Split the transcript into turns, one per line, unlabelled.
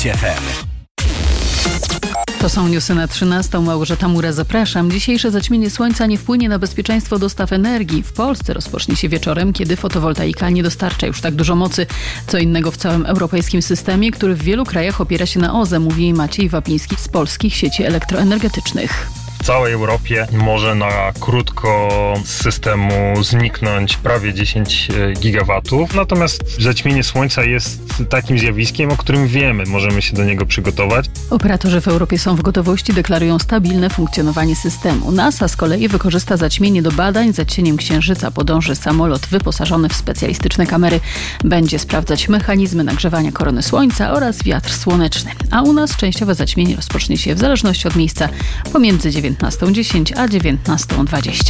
To są newsy na 13. Małgorzata Mura, zapraszam. Dzisiejsze zaćmienie słońca nie wpłynie na bezpieczeństwo dostaw energii. W Polsce rozpocznie się wieczorem, kiedy fotowoltaika nie dostarcza już tak dużo mocy. Co innego w całym europejskim systemie, który w wielu krajach opiera się na OZE, mówi Maciej Wapiński z Polskich Sieci Elektroenergetycznych.
W całej Europie może na krótko z systemu zniknąć prawie 10 gigawatów. Natomiast zaćmienie słońca jest takim zjawiskiem, o którym wiemy, możemy się do niego przygotować.
Operatorzy w Europie są w gotowości, deklarują stabilne funkcjonowanie systemu. NASA z kolei wykorzysta zaćmienie do badań. Za cieniem Księżyca podąży samolot wyposażony w specjalistyczne kamery. Będzie sprawdzać mechanizmy nagrzewania korony Słońca oraz wiatr słoneczny. A u nas częściowe zaćmienie rozpocznie się w zależności od miejsca pomiędzy 19:10 a 19:20.